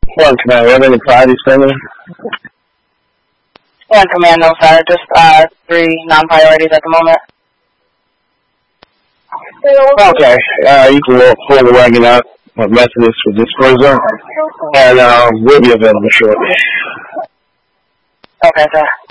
One command, have any priorities for me? One command, no sir, just 3 non-priorities at the moment. Okay, you can pull the wagon out with messages for this cruiser, and we'll be available shortly. Okay, sir.